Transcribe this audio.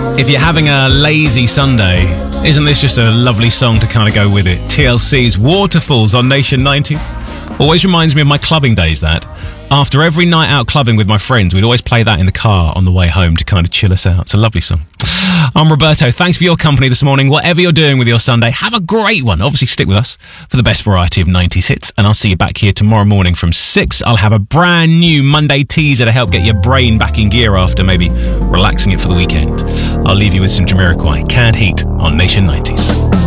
If you're having a lazy Sunday, isn't this just a lovely song to kind of go with it? TLC's Waterfalls on Nation 90s. Always reminds me of my clubbing days, that. After every night out clubbing with my friends, we'd always play that in the car on the way home to kind of chill us out. It's a lovely song. I'm Roberto. Thanks for your company this morning. Whatever you're doing with your Sunday, have a great one. Obviously, stick with us for the best variety of 90s hits. And I'll see you back here tomorrow morning from 6. I'll have a brand new Monday teaser to help get your brain back in gear after maybe relaxing it for the weekend. I'll leave you with some Jamiroquai, Canned Heat on Nation 90s.